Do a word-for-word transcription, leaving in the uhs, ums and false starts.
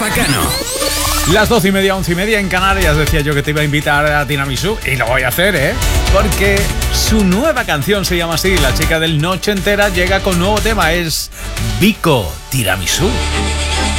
Cano. Las doce y media, once y media en Canarias. Decía yo que te iba a invitar a Tiramisú y lo voy a hacer, ¿eh? Porque su nueva canción se llama así. La chica del Noche Entera llega con nuevo tema. Es Vico Tiramisú.